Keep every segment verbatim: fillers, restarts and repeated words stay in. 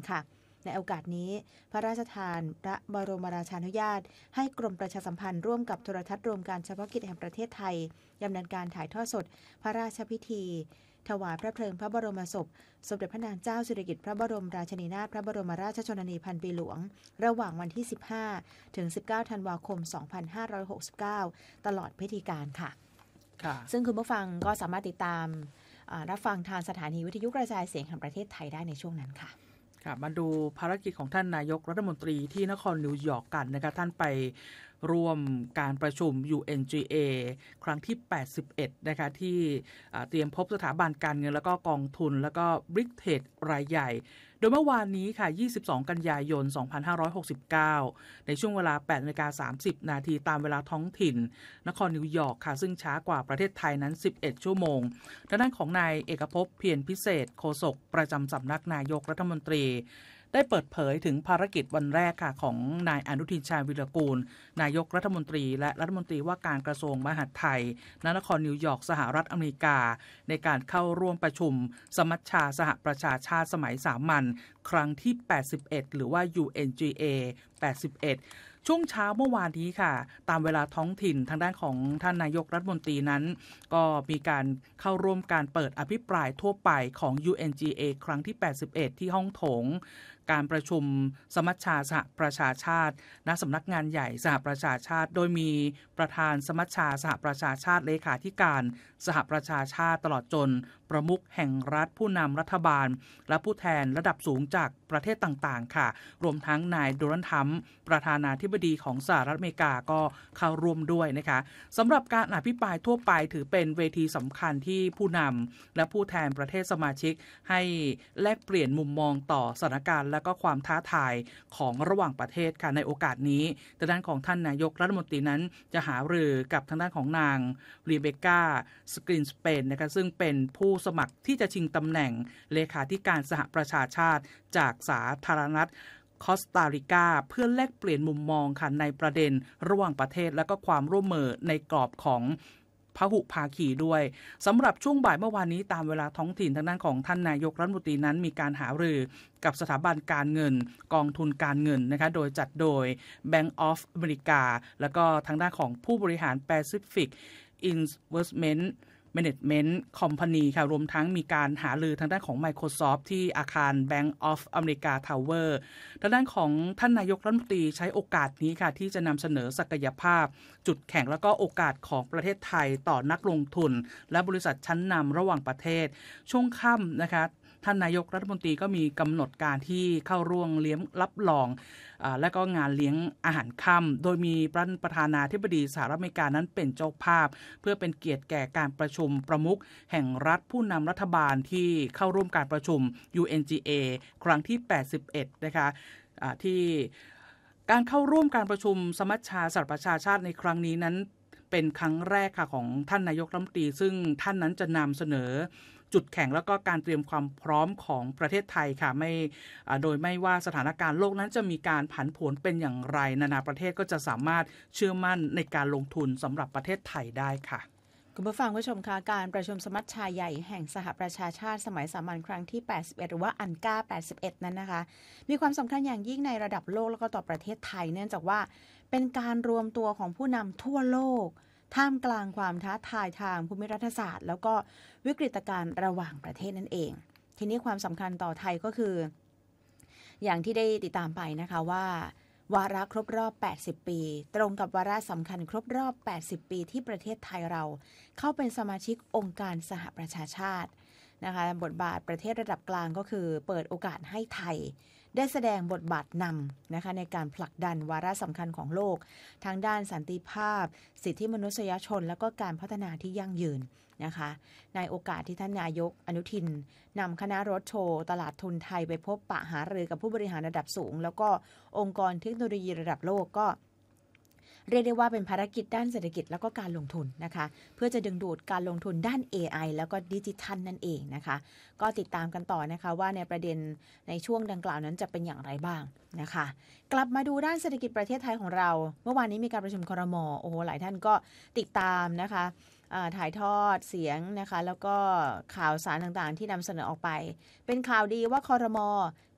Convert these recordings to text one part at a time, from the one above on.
ค่ะในโอกาสนี้พระราชทานพระบรมราชานุญาตให้กรมประชาสัมพันธ์ร่วมกับโทรทัศน์รวมการเฉพาะกิจแห่งประเทศไทยดำเนินการถ่ายทอดสดพระราชพิธีถวายพระเพลิงพระบรมศพสมเด็จพระนางเจ้าสิริกิติ์พระบรมราชินีนาถพระบรมราชชนนีพันปีหลวงระหว่างวันที่สิบห้าถึงสิบเก้าธันวาคมสองพันห้าร้อยหกสิบเก้าตลอดพิธีการค่ะซึ่งคุณผู้ฟังก็สามารถติดตามรับฟังทางสถานีวิทยุกระจายเสียงแห่งประเทศไทยได้ในช่วงนั้นค่ะค่ะมาดูภารกิจของท่านนายกรัฐมนตรีที่นครนิวยอร์กกันนะคะท่านไปร่วมการประชุม ยู เอ็น จี เอ ครั้งที่แปดสิบเอ็ดนะคะที่เตรียมพบสถาบันการเงินแล้วก็กองทุนแล้วก็บริกเทรดรายใหญ่โดยเมื่อวานนี้ค่ะยี่สิบสองกันยายนสองพันห้าร้อยหกสิบเก้าในช่วงเวลา แปดนาฬิกาสามสิบนาทีตามเวลาท้องถิ่นนครนิวยอร์กค่ะซึ่งช้ากว่าประเทศไทยนั้นสิบเอ็ดชั่วโมงทางด้านของนายเอกภพเพียรพิเศษโฆษกประจำสำนักนายกรัฐมนตรีได้เปิดเผยถึงภารกิจวันแรกค่ะของนายอนุทินชาญวิรากูลนายกรัฐมนตรีและรัฐมนตรีว่าการกระทรวงมหาดไทยณนครนิวยอร์กสหรัฐอเมริกาในการเข้าร่วมประชุมสมัชชาสหประชาชาติสมัยสามัญครั้งที่แปดสิบเอ็ดหรือว่า ยู เอ็น จี เอ แปดสิบเอ็ดช่วงเช้าเมื่อวานนี้ค่ะตามเวลาท้องถิ่นทางด้านของท่านนายกรัฐมนตรีนั้นก็มีการเข้าร่วมการเปิดอภิปรายทั่วไปของ ยู เอ็น จี เอ ครั้งที่แปดสิบเอ็ดที่ห้องโถงการประชุมสมัชชาสหประชาชาติณสำนักงานใหญ่สหประชาชาติโดยมีประธานสมัชชาสหประชาชาติเลขาธิการสหประชาชาติตลอดจนประมุขแห่งรัฐผู้นำรัฐบาลและผู้แทนระดับสูงจากประเทศต่างๆค่ะรวมทั้งนายโดนัลด์ทรัมป์ประธานาธิบดีของสหรัฐอเมริกาก็เข้าร่วมด้วยนะคะสำหรับการอภิปรายทั่วไปถือเป็นเวทีสำคัญที่ผู้นำและผู้แทนประเทศสมาชิกให้แลกเปลี่ยนมุมมองต่อสถานการณ์และก็ความท้าทายของระหว่างประเทศค่ะในโอกาสนี้ทางด้านของท่านนายกรัฐมนตรีนั้นจะหารือกับทางด้านของนางรีเบคก้าสกรีนสเปนนะคะซึ่งเป็นผู้สมัครที่จะชิงตำแหน่งเลขาธิการสหประชาชาติจากสาธารณรัฐคอสตาริกาเพื่อแลกเปลี่ยนมุมมองค่ะในประเด็นระหว่างประเทศและก็ความร่วมมือในกรอบของพหุภาคีด้วยสำหรับช่วงบ่ายเมื่อวานนี้ตามเวลาท้องถิ่นทางด้านของท่านนายกรัฐมนตรีนั้นมีการหารือกับสถาบันการเงินกองทุนการเงินนะคะโดยจัดโดย Bank of America แล้วก็ทางด้านของผู้บริหาร Pacific Investment Management Company ค่ะรวมทั้งมีการหารือทางด้านของ Microsoft ที่อาคาร Bank of America Tower ทางด้านของท่านนายกรัฐมนตรีใช้โอกาสนี้ค่ะที่จะนำเสนอศักยภาพจุดแข็งและก็โอกาสของประเทศไทยต่อนักลงทุนและบริษัทชั้นนำระหว่างประเทศช่วงค่ำนะคะท่านนายกรัฐมนตรีก็มีกำหนดการที่เข้าร่วมเลี้ยงรับรองและก็งานเลี้ยงอาหารค่ำโดยมีประธานาธิบดีสหรัฐอเมริกานั้นเป็นเจ้าภาพเพื่อเป็นเกียรติแก่การประชุมประมุขแห่งรัฐผู้นำรัฐบาลที่เข้าร่วมการประชุม ยู เอ็น จี เอ ครั้งที่แปดสิบเอ็ดนะคะที่การเข้าร่วมการประชุมสมัชชาสหประชาชาติในครั้งนี้นั้นเป็นครั้งแรกค่ะของท่านนายกรัฐมนตรีซึ่งท่านนั้นจะนำเสนอจุดแข็งแล้วก็การเตรียมความพร้อมของประเทศไทยค่ะไม่โดยไม่ว่าสถานการณ์โลกนั้นจะมีการผันผวนเป็นอย่างไรนานาประเทศก็จะสามารถเชื่อมั่นในการลงทุนสำหรับประเทศไทยได้ค่ะคุณผู้ฟังผู้ชมคะการประชุมสมัชชาใหญ่แห่งสหประชาชาติสมัยสามัญครั้งที่แปดสิบเอ็ดหรือว่าอันก้าแปดสิบเอ็ดนั้นนะคะมีความสำคัญอย่างยิ่งในระดับโลกแล้วก็ต่อประเทศไทยเนื่องจากว่าเป็นการรวมตัวของผู้นำทั่วโลกท่ามกลางความท้าทายทางภูมิรัฐศาสตร์แล้วก็วิกฤตการณ์ระหว่างประเทศนั่นเองทีนี้ความสำคัญต่อไทยก็คืออย่างที่ได้ติดตามไปนะคะว่าวาระครบรอบแปดสิบปีตรงกับวาระสำคัญครบรอบแปดสิบปีที่ประเทศไทยเราเข้าเป็นสมาชิกองค์การสหประชาชาตินะคะบทบาทประเทศระดับกลางก็คือเปิดโอกาสให้ไทยได้แสดงบทบาทนำนะคะในการผลักดันวาระสำคัญของโลกทางด้านสันติภาพสิทธิมนุษยชนและก็การพัฒนาที่ยั่งยืนนะคะในโอกาสที่ท่านนายกอนุทินนำคณะรถโชว์ตลาดทุนไทยไปพบปะหารือกับผู้บริหารระดับสูงแล้วก็องค์กรเทคโนโลยีระดับโลกก็เรียกได้ว่าเป็นภารกิจด้านเศรษฐกิจแล้วก็การลงทุนนะคะเพื่อจะดึงดูดการลงทุนด้าน เอ ไอ แล้วก็ดิจิทัลนั่นเองนะคะก็ติดตามกันต่อนะคะว่าในประเด็นในช่วงดังกล่าวนั้นจะเป็นอย่างไรบ้างนะคะกลับมาดูด้านเศรษฐกิจประเทศไทยของเราเมื่อวานนี้มีการประชุมครม.โอ้โหหลายท่านก็ติดตามนะคะถ่ายทอดเสียงนะคะแล้วก็ข่าวสารต่างๆที่นำเสนอออกไปเป็นข่าวดีว่าครม.ก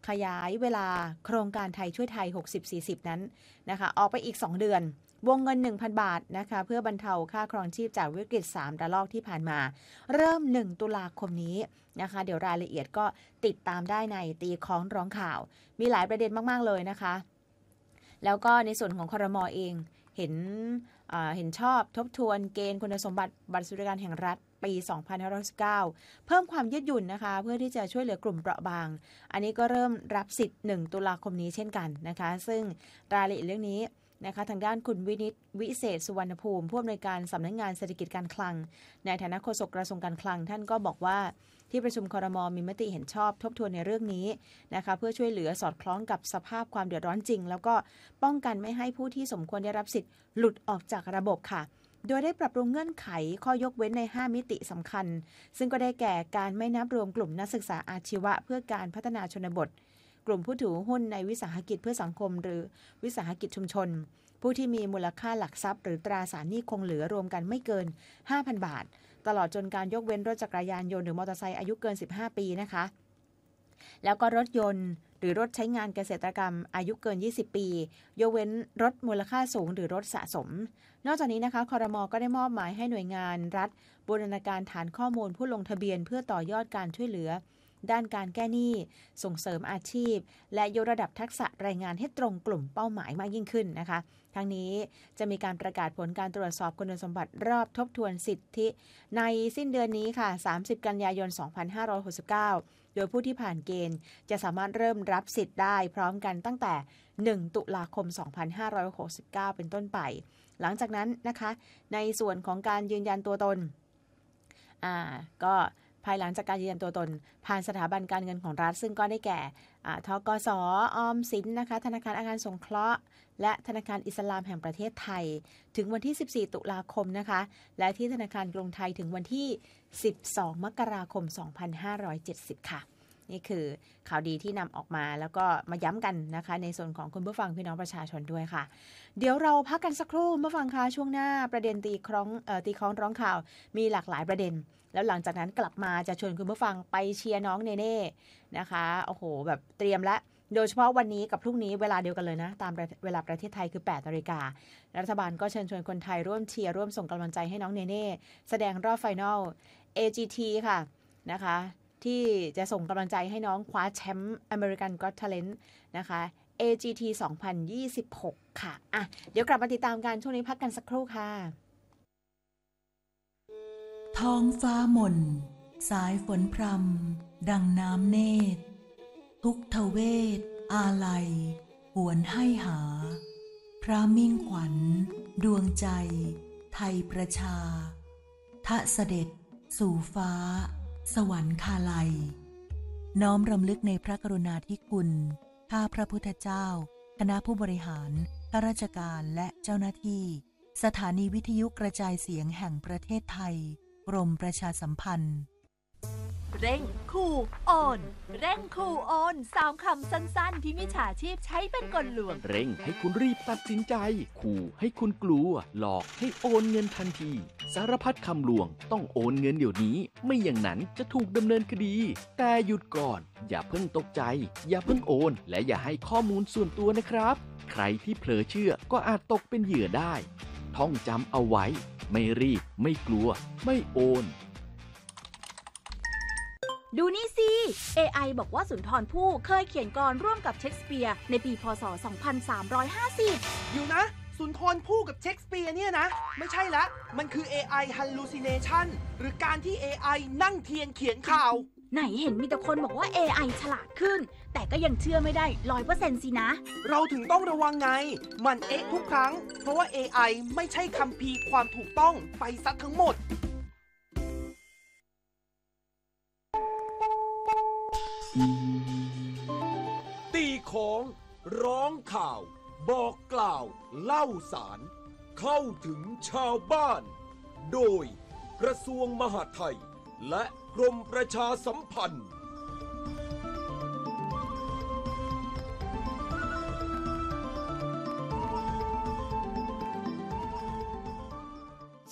ขยายเวลาโครงการไทยช่วยไทย หกสิบ สี่สิบ นั้นนะคะออกไปอีก สอง เดือนวงเงิน หนึ่งพัน บาทนะคะเพื่อบรรเทาค่าครองชีพจากวิกฤตสามระลอกที่ผ่านมาเริ่มหนึ่งตุลาคมนี้นะคะเดี๋ยวรายละเอียดก็ติดตามได้ในตีค้องร้องข่าวมีหลายประเด็นมากๆเลยนะคะแล้วก็ในส่วนของครม.เองเห็นเห็นชอบทบทวนเกณฑ์คุณสมบัติบัตรสวัสดิการแห่งรัฐปี สองพันห้าร้อยสิบเก้า เพิ่มความยืดหยุ่นนะคะเพื่อที่จะช่วยเหลือกลุ่มเปราะบางอันนี้ก็เริ่มรับสิทธิ์หนึ่งตุลาคมนี้เช่นกันนะคะซึ่งรายละเอียดเรื่องนี้นะคะทางด้านคุณวินิตวิเศษสุวรรณภูมิผู้อำนวยการสำนักงานเศรษฐกิจการคลังในฐานะโฆษกกระทรวงการคลังท่านก็บอกว่าที่ประชุมครม.มีมติเห็นชอบทบทวนในเรื่องนี้นะคะเพื่อช่วยเหลือสอดคล้องกับสภาพความเดือดร้อนจริงแล้วก็ป้องกันไม่ให้ผู้ที่สมควรได้รับสิทธิ์หลุดออกจากระบบค่ะโดยได้ปรับปรุงเงื่อนไขข้อยกเว้นในห้ามิติสำคัญซึ่งก็ได้แก่การไม่นับรวมกลุ่มนักศึกษาอาชีวะเพื่อการพัฒนาชนบทกลุ่มผู้ถือหุ้นในวิสาหกิจเพื่อสังคมหรือวิสาหกิจชุมชนผู้ที่มีมูลค่าหลักทรัพย์หรือตราสารหนี้คงเหลือรวมกันไม่เกิน ห้าพัน บาทตลอดจนการยกเว้นรถจักรยานยนต์หรือมอเตอร์ไซค์อายุเกินสิบห้าปีนะคะแล้วก็รถยนต์หรือรถใช้งานเกษตรกรรมอายุเกินยี่สิบปียกเว้นรถมูลค่าสูงหรือรถสะสมนอกจากนี้นะคะครม.ก็ได้มอบหมายให้หน่วยงานรัฐบูรณาการฐานข้อมูลผู้ลงทะเบียนเพื่อต่อยอดการช่วยเหลือด้านการแก้หนี้ส่งเสริมอาชีพและยกระดับทักษะแรงงานให้ตรงกลุ่มเป้าหมายมากยิ่งขึ้นนะคะทั้งนี้จะมีการประกาศผลการตรวจสอบคุณสมบัติรอบทบทวนสิทธิในสิ้นเดือนนี้ค่ะสามสิบกันยายนสองพันห้าร้อยหกสิบเก้าโดยผู้ที่ผ่านเกณฑ์จะสามารถเริ่มรับสิทธิ์ได้พร้อมกันตั้งแต่หนึ่งตุลาคมสองพันห้าร้อยหกสิบเก้าเป็นต้นไปหลังจากนั้นนะคะในส่วนของการยืนยันตัวตนอ่าก็ภายหลังจากการยืนยันตัวตนผ่านสถาบันการเงินของรัฐซึ่งก็ได้แก่ธกส.ออมสินนะคะธนาคารอาคารสงเคราะห์และธนาคารอิสลามแห่งประเทศไทยถึงวันที่สิบสี่ตุลาคมนะคะและที่ธนาคารกรุงไทยถึงวันที่สิบสองมกราคมสองพันห้าร้อยเจ็ดสิบค่ะนี่คือข่าวดีที่นำออกมาแล้วก็มาย้ำกันนะคะในส่วนของคุณผู้ฟังพี่น้องประชาชนด้วยค่ะเดี๋ยวเราพักกันสักครู่ผู้ฟังคะช่วงหน้าประเด็นตีคล้องเอ่อตีคล้องร้องข่าวมีหลากหลายประเด็นแล้วหลังจากนั้นกลับมาจะชวนคุณผู้ฟังไปเชียร์น้องเนเน่นะคะโอ้โหแบบเตรียมและโดยเฉพาะวันนี้กับพรุ่งนี้เวลาเดียวกันเลยนะตามเวลาประเทศไทยคือแปดนาฬิการัฐบาลก็เชิญชวนคนไทยร่วมเชียร์ร่วมส่งกำลังใจให้น้องเนเน่แสดงรอบไฟนอล เอ จี ที ค่ะนะคะที่จะส่งกำลังใจให้น้องคว้าแชมป์ American Got Talent นะคะ เอ จี ที สองพันยี่สิบหกค่ะอ่ะเดี๋ยวกลับมาติดตามกันช่วงนี้พักกันสักครู่ค่ะท้องฟ้าหม่นสายฝนพรำดังน้ำเนตรทุกทเวทอาลัยหวนให้หาพระมิ่งขวัญดวงใจไทยประชาทะเสด็จสู่ฟ้าสวรรคาลัยน้อมรำลึกในพระกรุณาธิคุณข้าพระพุทธเจ้าคณะผู้บริหารข้าราชการและเจ้าหน้าที่สถานีวิทยุกระจายเสียงแห่งประเทศไทยกรมประชาสัมพันธ์เร่งคู่โอนเร่งคู่โอนสามคำสั้นๆที่มิจฉาชีพใช้เป็นกลลวงเร่งให้คุณรีบตัดสินใจขู่ให้คุณกลัวหลอกให้โอนเงินทันทีสารพัดคำลวงต้องโอนเงินเดี๋ยวนี้ไม่อย่างนั้นจะถูกดำเนินคดีแต่หยุดก่อนอย่าเพิ่งตกใจอย่าเพิ่งโอนและอย่าให้ข้อมูลส่วนตัวนะครับใครที่เผลอเชื่อก็อาจตกเป็นเหยื่อได้ท่องจำเอาไว้ไม่รีบไม่กลัวไม่โอนดูนี่สิ เอ ไอ บอกว่าสุนทรภู่เคยเขียนกลร่วมกับเชคสเปียร์ในปีพ.ศ. สองพันสามร้อยห้าสิบอยู่นะสุนทรภู่กับเชคสเปียร์เนี่ยนะไม่ใช่ละมันคือ เอ ไอ hallucination หรือการที่ เอ ไอ นั่งเทียนเขียนข่าวไหนเห็นมีแต่คนบอกว่า เอ ไอ ฉลาดขึ้นแต่ก็ยังเชื่อไม่ได้ ร้อยเปอร์เซ็นต์ สินะเราถึงต้องระวังไงมันเอ๊ะทุกครั้งเพราะว่า เอ ไอ ไม่ใช่คัมภีร์ความถูกต้องไปซะทั้งหมดตีของร้องข่าวบอกกล่าวเล่าสารเข้าถึงชาวบ้านโดยกระทรวงมหาดไทยและกรมประชาสัมพันธ์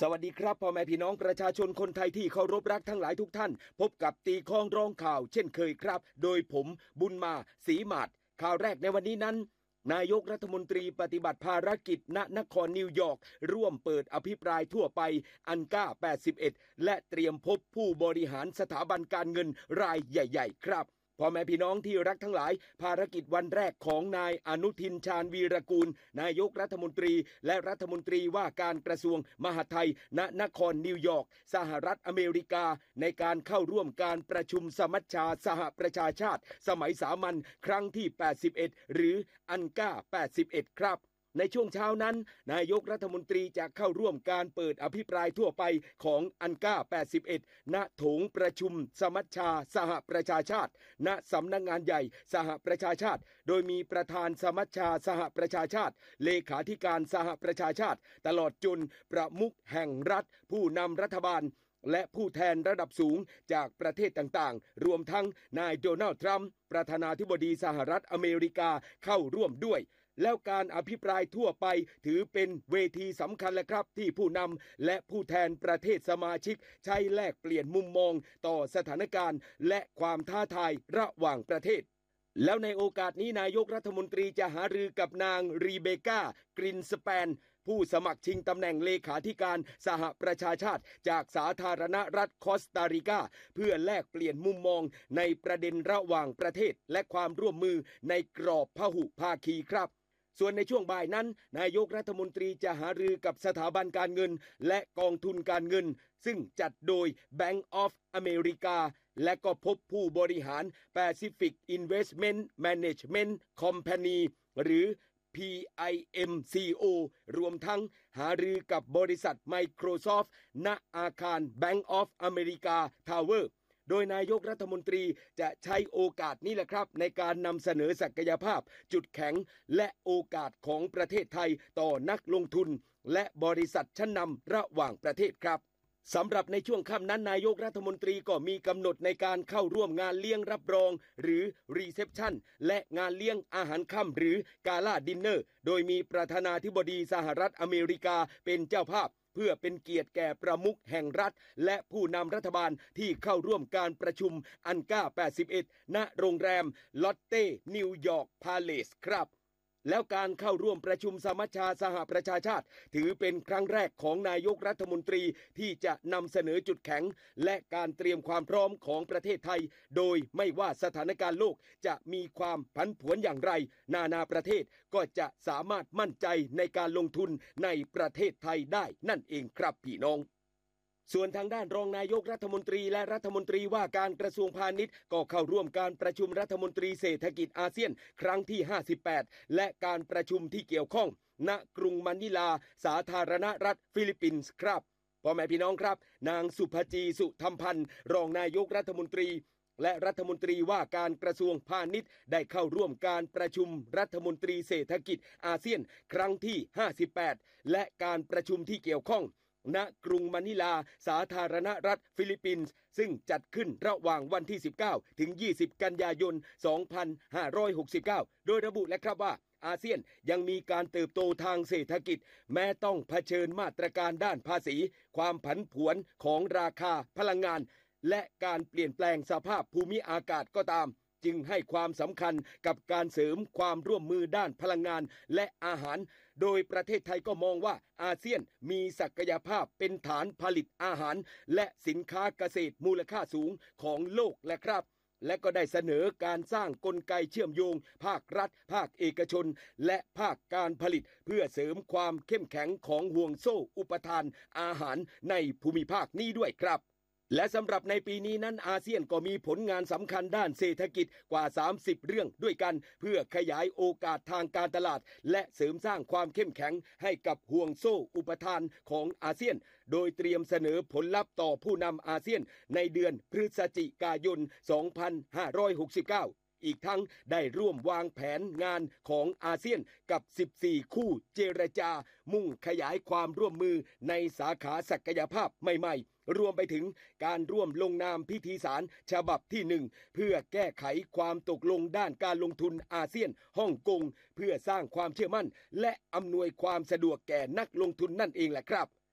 สวัสดีครับพ่อแม่พี่น้องประชาชนคนไทยที่เคารพรักทั้งหลายทุกท่านพบกับตีคล้องร้องข่าวเช่นเคยครับโดยผมบุญมาศรีหมาดข่าวแรกในวันนี้นั้นนายกรัฐมนตรีปฏิบัติภารกิจณนครนิวยอร์กร่วมเปิดอภิปรายทั่วไปอันก้าแปดสิบเอ็ดและเตรียมพบผู้บริหารสถาบันการเงินรายใหญ่ๆครับพ่อแม่พี่น้องที่รักทั้งหลายภารกิจวันแรกของนายอนุทินชาญวีรกูลนายกรัฐมนตรีและรัฐมนตรีว่าการกระทรวงมหาดไทยณนครนิวยอร์กสหรัฐอเมริกาในการเข้าร่วมการประชุมสมัชชาสหประชาชาติสมัยสามัญครั้งที่แปดสิบเอ็ดหรืออันก้าแปดสิบเอ็ดครับในช่วงเช้านั้นนายกรัฐมนตรีจะเข้าร่วมการเปิดอภิปรายทั่วไปของอันก้าแปดสิบเอ็ดณโถงประชุมสมัชชาสหประชาชาติณสำนักงานใหญ่สหประชาชาติโดยมีประธานสมัชชาสหประชาชาติเลขาธิการสหประชาชาติตลอดจนประมุขแห่งรัฐผู้นำรัฐบาลและผู้แทนระดับสูงจากประเทศต่างๆรวมทั้งนายโดนัลด์ทรัมป์ประธานาธิบดีสหรัฐอเมริกาเข้าร่วมด้วยแล้วการอภิปรายทั่วไปถือเป็นเวทีสำคัญและครับที่ผู้นำและผู้แทนประเทศสมาชิกใช้แลกเปลี่ยนมุมมองต่อสถานการณ์และความท้าทายระหว่างประเทศแล้วในโอกาสนี้นายกรัฐมนตรีจะหารือกับนางรีเบก้ากรินสแปนผู้สมัครชิงตำแหน่งเลขาธิการสหประชาชาติจากสาธารณรัฐคอสตาริกาเพื่อแลกเปลี่ยนมุมมองในประเด็นระหว่างประเทศและความร่วมมือในกรอบพหุภาคีครับส่วนในช่วงบ่ายนั้นนายกรัฐมนตรีจะหารือกับสถาบันการเงินและกองทุนการเงินซึ่งจัดโดย Bank of America และก็พบผู้บริหาร Pacific Investment Management Company หรือ พี ไอ เอ็ม ซี โอ รวมทั้งหารือกับบริษัท Microsoft ณอาคาร Bank of America Towerโดยนายกรัฐมนตรีจะใช้โอกาสนี้แหละครับในการนำเสนอศักยภาพจุดแข็งและโอกาสของประเทศไทยต่อนักลงทุนและบริษัทชั้นนำระหว่างประเทศครับสำหรับในช่วงค่ำนั้นนายกรัฐมนตรีก็มีกำหนดในการเข้าร่วมงานเลี้ยงรับรองหรือรีเซพชันและงานเลี้ยงอาหารค่ำหรือกาล่าดินเนอร์โดยมีประธานาธิบดีสหรัฐอเมริกาเป็นเจ้าภาพเพื่อเป็นเกียรติแก่ประมุขแห่งรัฐและผู้นำรัฐบาลที่เข้าร่วมการประชุมอันก้าแปดสิบเอ็ดณโรงแรมลอตเต้นิวยอร์กพาเลสครับแล้วการเข้าร่วมประชุมสมัชชาสหประชาชาติถือเป็นครั้งแรกของนายกรัฐมนตรีที่จะนำเสนอจุดแข็งและการเตรียมความพร้อมของประเทศไทยโดยไม่ว่าสถานการณ์โลกจะมีความผันผวนอย่างไรนานาประเทศก็จะสามารถมั่นใจในการลงทุนในประเทศไทยได้นั่นเองครับพี่น้องส่วนทางด้านรองนายกรัฐมนตรีและรัฐมนตรีว่าการกระทรวงพาณิชย์ก็เข้าร่วมการประชุมรัฐมนตรีเศรษฐกิจอาเซียนครั้งที่ห้าสิบแปดและการประชุมที่เกี่ยวข้องณกรุงมะนิลาสาธารณรัฐฟิลิปปินส์ครับพ่อแม่พี่น้องครับนางสุภจีสุธรรมพันธ์รองนายกรัฐมนตรีและรัฐมนตรีว่าการกระทรวงพาณิชย์ได้เข้าร่วมการประชุมรัฐมนตรีเศรษฐกิจอาเซียนครั้งที่ห้าสิบแปดและการประชุมที่เกี่ยวข้องณกรุงมะนิลาสาธารณรัฐฟิลิปปินส์ซึ่งจัดขึ้นระหว่างวันที่สิบเก้าถึงยี่สิบกันยายนสองพันห้าร้อยหกสิบเก้าโดยระบุและครับว่าอาเซียนยังมีการเติบโตทางเศรษฐกิจแม้ต้องเผชิญมาตรการด้านภาษีความผันผวนของราคาพลังงานและการเปลี่ยนแปลงสภาพภูมิอากาศก็ตามจึงให้ความสำคัญกับการเสริมความร่วมมือด้านพลังงานและอาหารโดยประเทศไทยก็มองว่าอาเซียนมีศักยภาพเป็นฐานผลิตอาหารและสินค้าเกษตรมูลค่าสูงของโลกและครับและก็ได้เสนอการสร้างกลไกเชื่อมโยงภาครัฐภาคเอกชนและภาคการผลิตเพื่อเสริมความเข้มแข็งของห่วงโซ่อุปทานอาหารในภูมิภาคนี้ด้วยครับและสำหรับในปีนี้นั้นอาเซียนก็มีผลงานสำคัญด้านเศรษฐกิจกว่าสามสิบเรื่องด้วยกันเพื่อขยายโอกาสทางการตลาดและเสริมสร้างความเข้มแข็งให้กับห่วงโซ่อุปทานของอาเซียนโดยเตรียมเสนอผลลัพธ์ต่อผู้นำอาเซียนในเดือนพฤศจิกายนสองพันห้าร้อยหกสิบเก้าอีกทั้งได้ร่วมวางแผนงานของอาเซียนกับสิบสี่คู่เจรจามุ่งขยายความร่วมมือในสาขาศักยภาพใหม่ๆรวมไปถึงการร่วมลงนามพิธีสารฉบับที่หนึ่งเพื่อแก้ไขความตกลงด้านการลงทุนอาเซียนฮ่องกงเพื่อสร้างความเชื่อมั่นและอำนวยความสะดวกแก่นักลงทุนนั่นเองแหละครับ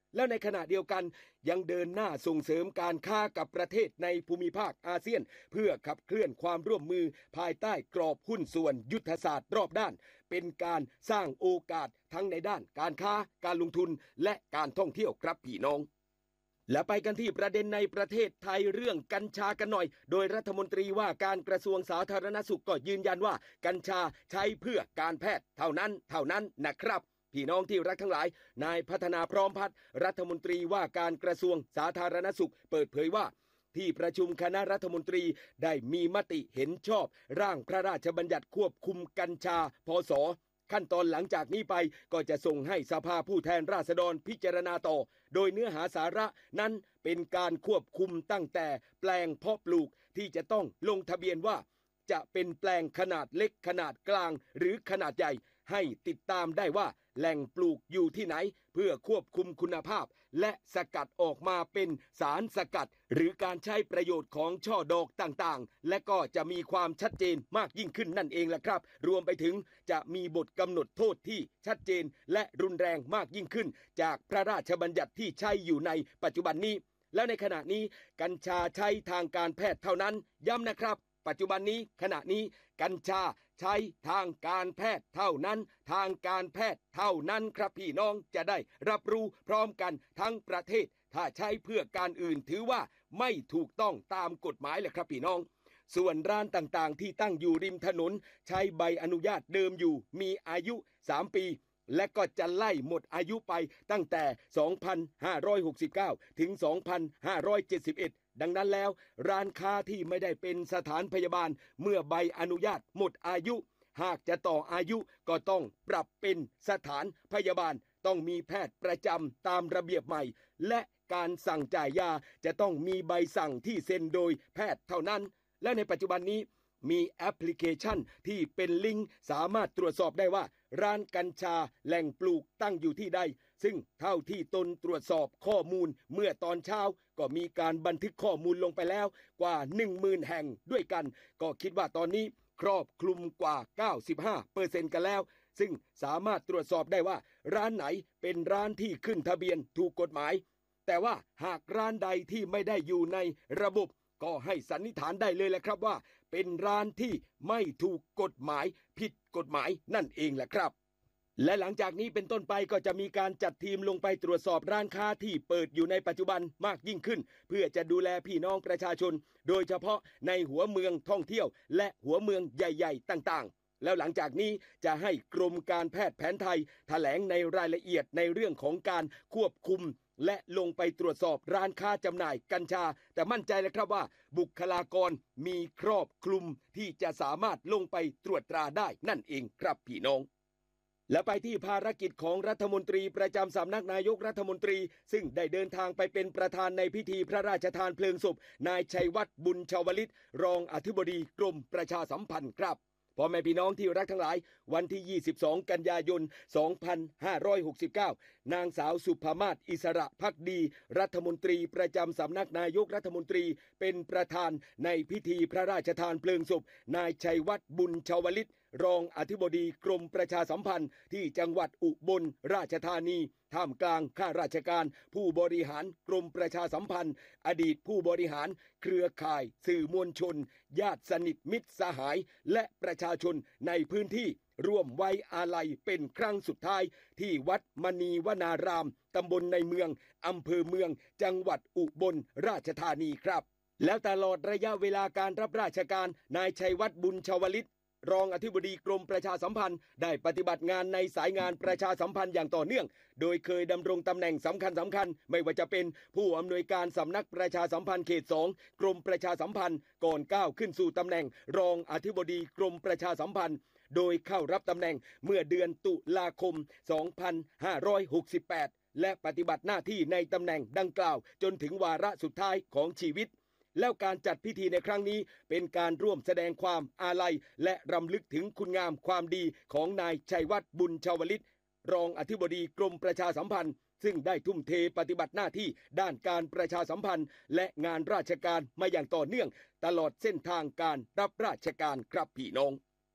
แล้วในขณะเดียวกันยังเดินหน้าส่งเสริมการค้ากับประเทศในภูมิภาคอาเซียนเพื่อขับเคลื่อนความร่วมมือภายใต้กรอบหุ้นส่วนยุทธศาสตร์รอบด้านเป็นการสร้างโอกาสทั้งในด้านการค้าการลงทุนและการท่องเที่ยวครับพี่น้องและไปกันที่ประเด็นในประเทศไทยเรื่องกัญชากันหน่อยโดยรัฐมนตรีว่าการกระทรวงสาธารณสุขก็ยืนยันว่ากัญชาใช้เพื่อการแพทย์เท่านั้นเท่านั้นนะครับพี่น้องที่รักทั้งหลายนายพัฒนาพร้อมพัฒน์รัฐมนตรีว่าการกระทรวงสาธารณสุขเปิดเผยว่าที่ประชุมคณะรัฐมนตรีได้มีมติเห็นชอบร่างพระราชบัญญัติควบคุมกัญชาพ.ศ.ขั้นตอนหลังจากนี้ไปก็จะส่งให้สภาผู้แทนราษฎรพิจารณาต่อโดยเนื้อหาสาระนั้นเป็นการควบคุมตั้งแต่แปลงเพาะปลูกที่จะต้องลงทะเบียนว่าจะเป็นแปลงขนาดเล็กขนาดกลางหรือขนาดใหญ่ให้ติดตามได้ว่าแหล่งปลูกอยู่ที่ไหนเพื่อควบคุมคุณภาพและสกัดออกมาเป็นสารสกัดหรือการใช้ประโยชน์ของช่อดอกต่างๆและก็จะมีความชัดเจนมากยิ่งขึ้นนั่นเองแหละครับรวมไปถึงจะมีบทกำหนดโทษที่ชัดเจนและรุนแรงมากยิ่งขึ้นจากพระราชบัญญัติที่ใช้อยู่ในปัจจุบันนี้และในขณะนี้กัญชาใช้ทางการแพทย์เท่านั้นย้ำนะครับปัจจุบันนี้ขณะนี้กัญชาใช้ทางการแพทย์เท่านั้นทางการแพทย์เท่านั้นครับพี่น้องจะได้รับรู้พร้อมกันทั้งประเทศถ้าใช้เพื่อการอื่นถือว่าไม่ถูกต้องตามกฎหมายเลยครับพี่น้องส่วนร้านต่างๆที่ตั้งอยู่ริมถนนใช้ใบอนุญาตเดิมอยู่มีอายุสามปีและก็จะไล่หมดอายุไปตั้งแต่สองพันห้าร้อยหกสิบเก้าถึงสองพันห้าร้อยเจ็ดสิบเอ็ดดังนั้นแล้วร้านค้าที่ไม่ได้เป็นสถานพยาบาลเมื่อใบอนุญาตหมดอายุหากจะต่ออายุก็ต้องปรับเป็นสถานพยาบาลต้องมีแพทย์ประจำตามระเบียบใหม่และการสั่งจ่ายยาจะต้องมีใบสั่งที่เซ็นโดยแพทย์เท่านั้นและในปัจจุบันนี้มีแอปพลิเคชันที่เป็นลิงก์สามารถตรวจสอบได้ว่าร้านกัญชาแหล่งปลูกตั้งอยู่ที่ใดซึ่งเท่าที่ตนตรวจสอบข้อมูลเมื่อตอนเช้าก็มีการบันทึกข้อมูลลงไปแล้วกว่า หนึ่งหมื่น แห่งด้วยกันก็คิดว่าตอนนี้ครอบคลุมกว่า เก้าสิบห้าเปอร์เซ็นต์ กันแล้วซึ่งสามารถตรวจสอบได้ว่าร้านไหนเป็นร้านที่ขึ้นทะเบียนถูกกฎหมายแต่ว่าหากร้านใดที่ไม่ได้อยู่ในระบบก็ให้สันนิษฐานได้เลยแหละครับว่าเป็นร้านที่ไม่ถูกกฎหมายผิดกฎหมายนั่นเองแหละครับและหลังจากนี้เป็นต้นไปก็จะมีการจัดทีมลงไปตรวจสอบร้านค้าที่เปิดอยู่ในปัจจุบันมากยิ่งขึ้นเพื่อจะดูแลพี่น้องประชาชนโดยเฉพาะในหัวเมืองท่องเที่ยวและหัวเมืองใหญ่ๆต่างๆแล้วหลังจากนี้จะให้กรมการแพทย์แผนไทยแถลงในรายละเอียดในเรื่องของการควบคุมและลงไปตรวจสอบร้านค้าจำหน่ายกัญชาแต่มั่นใจเลยครับว่าบุคลากรมีครอบคลุมที่จะสามารถลงไปตรวจตราได้นั่นเองครับพี่น้องและไปที่ภารกิจของรัฐมนตรีประจำสำนักนายกรัฐมนตรีซึ่งได้เดินทางไปเป็นประธานในพิธีพระราชทานเพลิงศพนายชัยวัฒน์บุญชวลิตรองอธิบดีกรมประชาสัมพันธ์ครับพ่อแม่พี่น้องที่รักทั้งหลายวันที่ยี่สิบสองกันยายนสองพันห้าร้อยหกสิบเก้านางสาวสุภามาศอิสระภักดีรัฐมนตรีประจำสำนักนายกรัฐมนตรีเป็นประธานในพิธีพระราชทานเพลิงศพนายชัยวัฒน์บุญชวลิตรองอธิบดีกรมประชาสัมพันธ์ที่จังหวัดอุบลราชธานีท่ามกลางข้าราชการผู้บริหารกรมประชาสัมพันธ์อดีตผู้บริหารเครือข่ายสื่อมวลชนญาติสนิทมิตรสหายและประชาชนในพื้นที่ร่วมไว้อาลัยเป็นครั้งสุดท้ายที่วัดมณีวนารามตำบลในเมืองอำเภอเมืองจังหวัดอุบลราชธานีครับแล้วตลอดระยะเวลาการรับราชการนายชัยวัฒน์บุญชวลิตรองอธิบดีกรมประชาสัมพันธ์ได้ปฏิบัติงานในสายงานประชาสัมพันธ์อย่างต่อเนื่องโดยเคยดำรงตำแหน่งสำคัญสำคัญไม่ว่าจะเป็นผู้อำนวยการสำนักประชาสัมพันธ์เขตสองกรมประชาสัมพันธ์ก่อนก้าวขึ้นสู่ตำแหน่งรองอธิบดีกรมประชาสัมพันธ์โดยเข้ารับตำแหน่งเมื่อเดือนตุลาคมสองพันห้าร้อยหกสิบแปดและปฏิบัติหน้าที่ในตำแหน่งดังกล่าวจนถึงวาระสุดท้ายของชีวิตแล้วการจัดพิธีในครั้งนี้เป็นการร่วมแสดงความอาลัยและรำลึกถึงคุณงามความดีของนายชัยวัฒน์บุญชวลิตรองอธิบดีกรมประชาสัมพันธ์ซึ่งได้ทุ่มเทปฏิบัติหน้าที่ด้านการประชาสัมพันธ์และงานราชการมาอย่างต่อเนื่องตลอดเส้นทางการรับราชการครับพี่น้อง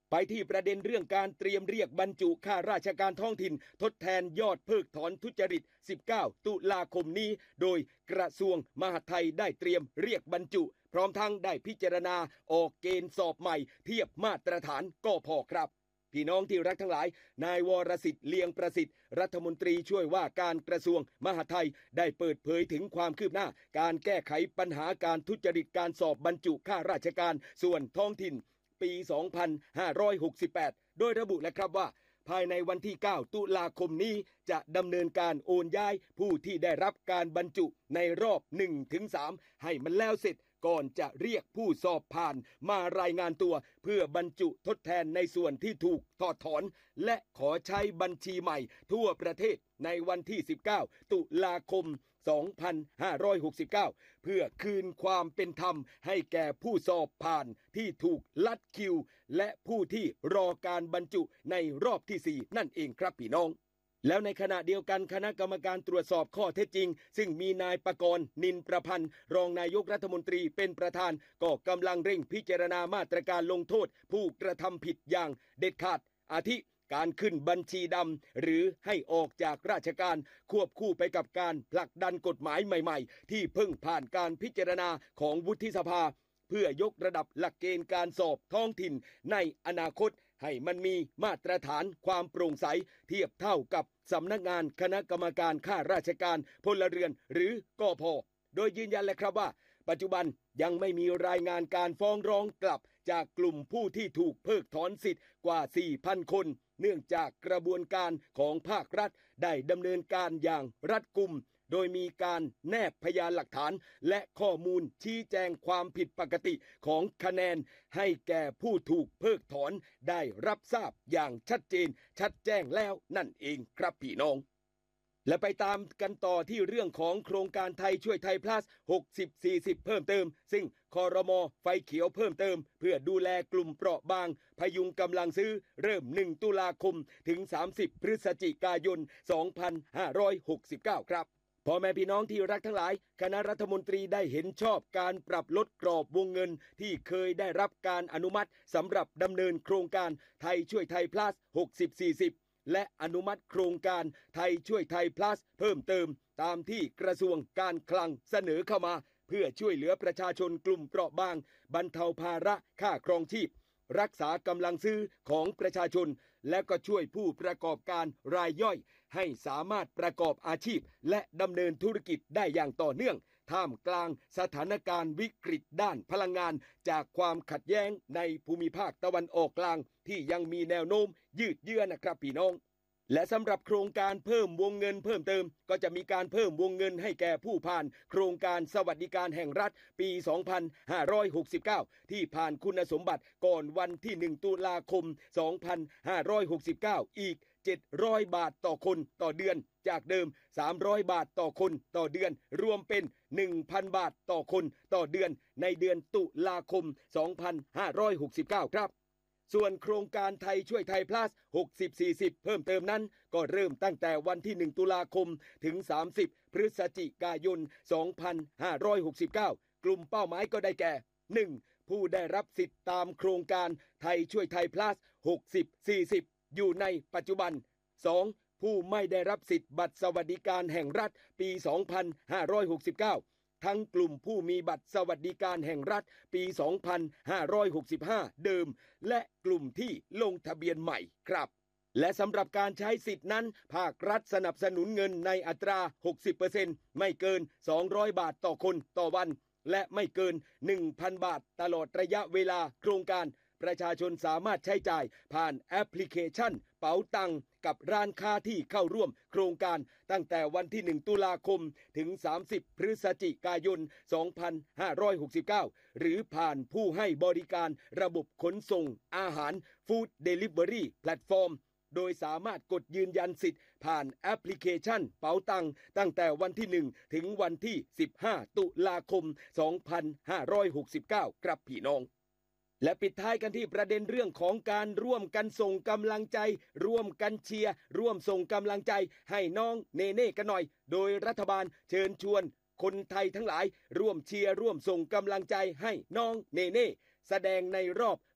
ไปที่ประเด็นเรื่องการเตรียมเรียกบรรจุข้าราชการท้องถิ่นทดแทนยอดเพิกถอนทุจริตสิบเก้าตุลาคมนี้โดยกระทรวงมหาดไทยได้เตรียมเรียกบรรจุพร้อมทั้งได้พิจารณาออกเกณฑ์สอบใหม่เทียบมาตรฐานก็พอครับพี่น้องที่รักทั้งหลายนายวรสิทธิ์เลียงประสิทธิ์รัฐมนตรีช่วยว่าการกระทรวงมหาดไทยได้เปิดเผยถึงความคืบหน้าการแก้ไขปัญหาการทุจริตการสอบบรรจุข้าราชการส่วนท้องถิ่นปี สองพันห้าร้อยหกสิบแปด โดยระบุและครับว่าภายในวันที่ เก้า ตุลาคมนี้จะดำเนินการโอนย้ายผู้ที่ได้รับการบรรจุในรอบ หนึ่งถึงสาม ให้มันแล้วเสร็จก่อนจะเรียกผู้สอบผ่านมารายงานตัวเพื่อบรรจุทดแทนในส่วนที่ถูกถอดถอนและขอใช้บัญชีใหม่ทั่วประเทศในวันที่ สิบเก้า ตุลาคม สองพันห้าร้อยหกสิบเก้า เพื่อคืนความเป็นธรรมให้แก่ผู้สอบผ่านที่ถูกลัดคิวและผู้ที่รอการบรรจุในรอบที่ สี่ นั่นเองครับพี่น้องแล้วในขณะเดียวกันคณะกรรมการตรวจสอบข้อเท็จจริงซึ่งมีนายประกรณ์นินประพันธ์รองนายกรัฐมนตรีเป็นประธานก็กำลังเร่งพิจารณามาตรการลงโทษผู้กระทำผิดอย่างเด็ดขาดอาทิการขึ้นบัญชีดำหรือให้ออกจากราชการควบคู่ไปกับการผลักดันกฎหมายใหม่ๆที่เพิ่งผ่านการพิจารณาของวุฒิสภาเพื่อยกระดับหลักเกณฑ์การสอบท้องถิ่นในอนาคตให้มันมีมาตรฐานความโปร่งใสเทียบเท่ากับสำนักงานคณะกรรมการข้าราชการพลเรือนหรือกพ.โดยยืนยันเลยครับว่าปัจจุบันยังไม่มีรายงานการฟ้องร้องกลับจากกลุ่มผู้ที่ถูกเพิกถอนสิทธิ์กว่า สี่พัน คนเนื่องจากกระบวนการของภาครัฐได้ดำเนินการอย่างรัดกุมโดยมีการแนบพยานหลักฐานและข้อมูลชี้แจงความผิดปกติของคะแนนให้แก่ผู้ถูกเพิกถอนได้รับทราบอย่างชัดเจนชัดแจ้งแล้วนั่นเองครับพี่น้องและไปตามกันต่อที่เรื่องของโครงการไทยช่วยไทย plus หกสิบ สี่สิบ เพิ่มเติมซึ่งครม.ไฟเขียวเพิ่มเติมเพื่อดูแลกลุ่มเปราะบางพยุงกำลังซื้อเริ่ม หนึ่ง ตุลาคมถึง สามสิบ พฤศจิกายน สองพันห้าร้อยหกสิบเก้า ครับพ่อแม่พี่น้องที่รักทั้งหลายคณะรัฐมนตรีได้เห็นชอบการปรับลดกรอบวงเงินที่เคยได้รับการอนุมัติสำหรับดำเนินโครงการไทยช่วยไทย plus หกสิบ สี่สิบและอนุมัติโครงการไทยช่วยไทย plus เพิ่มเติมตามที่กระทรวงการคลังเสนอเข้ามาเพื่อช่วยเหลือประชาชนกลุ่มเปราะบางบรรเทาภาระค่าครองชีพรักษากำลังซื้อของประชาชนและก็ช่วยผู้ประกอบการรายย่อยให้สามารถประกอบอาชีพและดำเนินธุรกิจได้อย่างต่อเนื่องท่ามกลางสถานการณ์วิกฤตด้านพลังงานจากความขัดแย้งในภูมิภาคตะวันออกกลางที่ยังมีแนวโน้มยืดเยื้อนะครับพี่น้องและสำหรับโครงการเพิ่มวงเงินเพิ่มเติมก็จะมีการเพิ่มวงเงินให้แก่ผู้ผ่านโครงการสวัสดิการแห่งรัฐปี สองพันห้าร้อยหกสิบเก้า ที่ผ่านคุณสมบัติก่อนวันที่ หนึ่ง ตุลาคม สองพันห้าร้อยหกสิบเก้า อีก เจ็ดร้อย บาทต่อคนต่อเดือนจากเดิม สามร้อย บาทต่อคนต่อเดือนรวมเป็น หนึ่งพัน บาทต่อคนต่อเดือนในเดือนตุลาคม สองพันห้าร้อยหกสิบเก้า ครับส่วนโครงการไทยช่วยไทย plus หกสิบ สี่สิบ เพิ่มเติมนั้นก็เริ่มตั้งแต่วันที่ หนึ่ง ตุลาคมถึง สามสิบ พฤศจิกายน สองพันห้าร้อยหกสิบเก้า กลุ่มเป้าหมายก็ได้แก่ หนึ่ง ผู้ได้รับสิทธิ์ตามโครงการไทยช่วยไทย plus หกสิบ สี่สิบ อยู่ในปัจจุบัน สอง ผู้ไม่ได้รับสิทธิ์บัตรสวัสดิการแห่งรัฐปี สองพันห้าร้อยหกสิบเก้าทั้งกลุ่มผู้มีบัตรสวัสดิการแห่งรัฐปี สองพันห้าร้อยหกสิบห้า เดิมและกลุ่มที่ลงทะเบียนใหม่ครับและสำหรับการใช้สิทธินั้นภาครัฐสนับสนุนเงินในอัตรา หกสิบเปอร์เซ็นต์ ไม่เกิน สองร้อย บาทต่อคนต่อวันและไม่เกิน หนึ่งพัน บาทตลอดระยะเวลาโครงการประชาชนสามารถใช้จ่ายผ่านแอปพลิเคชันเป๋าตังกับร้านค้าที่เข้าร่วมโครงการตั้งแต่วันที่ หนึ่ง ตุลาคมถึง สามสิบ พฤศจิกายน สองพันห้าร้อยหกสิบเก้า หรือผ่านผู้ให้บริการระบบขนส่งอาหาร Food Delivery Platform โดยสามารถกดยืนยันสิทธิ์ผ่านแอปพลิเคชันเป๋าตังตั้งแต่วันที่ หนึ่ง ถึงวันที่ สิบห้า ตุลาคม สองพันห้าร้อยหกสิบเก้า ครับพี่น้องและปิดท้ายกันที่ประเด็นเรื่องของการร่วมกันส่งกำลังใจร่วมกันเชียร์ร่วมส่งกำลังใจให้น้องเนเน่กันหน่อยโดยรัฐบาลเชิญชวนคนไทยทั้งหลายร่วมเชียร์ร่วมส่งกำลังใจให้น้องเนเน่แสดงในรอบ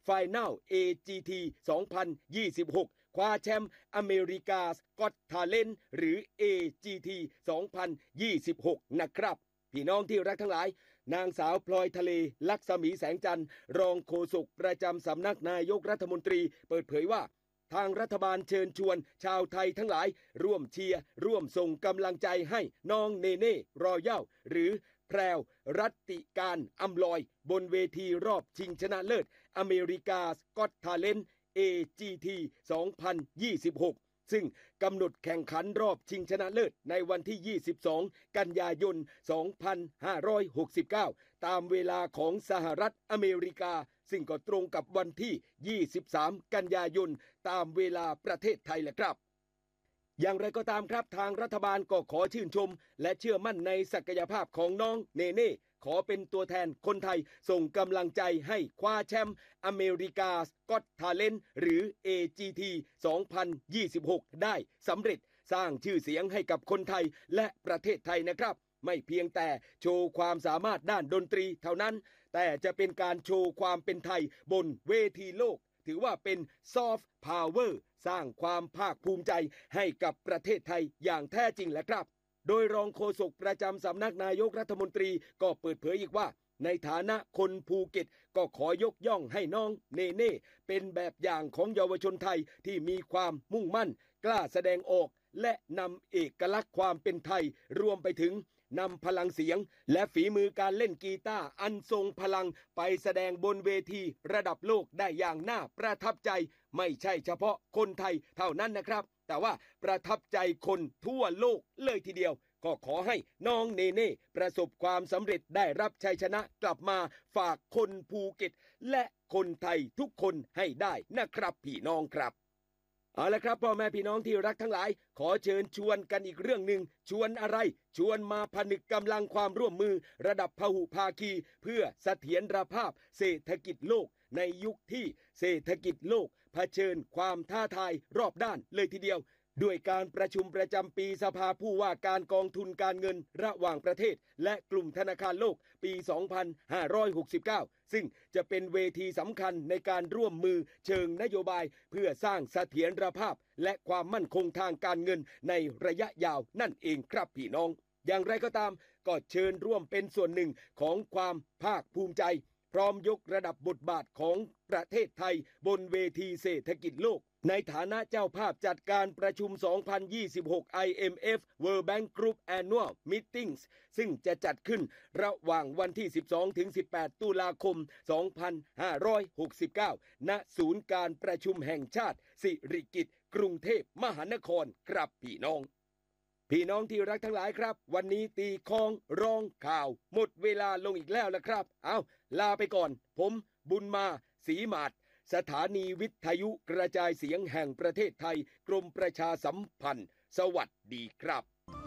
Final เอ จี ที สองพันยี่สิบหก คว้าแชมป์อเมริกาสกอตทาเลนต์หรือ เอ จี ที สองพันยี่สิบหก นะครับพี่น้องที่รักทั้งหลายนางสาวพลอยทะเลลักษมีแสงจันทร์รองโฆษกประจำสำนักนายกรัฐมนตรีเปิดเผยว่าทางรัฐบาลเชิญชวนชาวไทยทั้งหลายร่วมเชียร์ร่วมส่งกำลังใจให้น้องเนเน่รอยัลหรือแพรวรัตติการอำลอยบนเวทีรอบชิงชนะเลิศอเมริกาสกอตทาเลนต์ เอ จี ที สองพันยี่สิบหก ซึ่งกำหนดแข่งขันรอบชิงชนะเลิศในวันที่ ยี่สิบสอง กันยายน สองพันห้าร้อยหกสิบเก้า ตามเวลาของสหรัฐอเมริกาซึ่งก็ตรงกับวันที่ ยี่สิบสาม กันยายนตามเวลาประเทศไทยแหละครับอย่างไรก็ตามครับทางรัฐบาลก็ขอชื่นชมและเชื่อมั่นในศักยภาพของน้องเนเน่ขอเป็นตัวแทนคนไทยส่งกำลังใจให้คว้าแชมป์อเมริกาสกอตทาเลนต์หรือ เอ จี ที สองพันยี่สิบหก ได้สำเร็จสร้างชื่อเสียงให้กับคนไทยและประเทศไทยนะครับไม่เพียงแต่โชว์ความสามารถด้านดนตรีเท่านั้นแต่จะเป็นการโชว์ความเป็นไทยบนเวทีโลกถือว่าเป็นซอฟต์พาวเวอร์สร้างความภาคภูมิใจให้กับประเทศไทยอย่างแท้จริงแหละครับโดยรองโฆษกประจำสำนักนายกรัฐมนตรีก็เปิดเผยอีกว่าในฐานะคนภูเก็ตก็ขอยกย่องให้น้องเนเน่เป็นแบบอย่างของเยาวชนไทยที่มีความมุ่งมั่นกล้าแสดงออกและนำเอกลักษณ์ความเป็นไทยรวมไปถึงนำพลังเสียงและฝีมือการเล่นกีตาร์อันทรงพลังไปแสดงบนเวทีระดับโลกได้อย่างน่าประทับใจไม่ใช่เฉพาะคนไทยเท่านั้นนะครับแต่ว่าประทับใจคนทั่วโลกเลยทีเดียวก็ขอให้น้องเนเน่ประสบความสำเร็จได้รับชัยชนะกลับมาฝากคนภูเก็ตและคนไทยทุกคนให้ได้นะครับพี่น้องครับเอาละครับพ่อแม่พี่น้องที่รักทั้งหลายขอเชิญชวนกันอีกเรื่องหนึ่งชวนอะไรชวนมาผนึกกำลังความร่วมมือระดับพหุภาคีเพื่อเสถียรภาพเศรษฐกิจโลกในยุคที่เศรษฐกิจโลกเผชิญความท้าทายรอบด้านเลยทีเดียวด้วยการประชุมประจำปีสภาผู้ว่าการกองทุนการเงินระหว่างประเทศและกลุ่มธนาคารโลกปี สองพันห้าร้อยหกสิบเก้า ซึ่งจะเป็นเวทีสำคัญในการร่วมมือเชิงนโยบายเพื่อสร้างเสถียรภาพและความมั่นคงทางการเงินในระยะยาวนั่นเองครับพี่น้องอย่างไรก็ตามก็เชิญร่วมเป็นส่วนหนึ่งของความภาคภูมิใจพร้อมยกระดับบทบาทของประเทศไทยบนเวทีเศรษฐกิจโลกในฐานะเจ้าภาพจัดการประชุม สองพันยี่สิบหก ไอ เอ็ม เอฟ World Bank Group Annual Meetings ซึ่งจะจัดขึ้นระหว่างวันที่ สิบสองถึงสิบแปด ตุลาคม สองพันห้าร้อยหกสิบเก้า ณ ศูนย์การประชุมแห่งชาติสิริกิติ์กรุงเทพมหานครครับพี่น้องพี่น้องที่รักทั้งหลายครับวันนี้ตีคองร้องข่าวหมดเวลาลงอีกแล้วละครับเอาลาไปก่อนผมบุญมาศรีหมาดสถานีวิทยุกระจายเสียงแห่งประเทศไทยกรมประชาสัมพันธ์สวัสดีครับ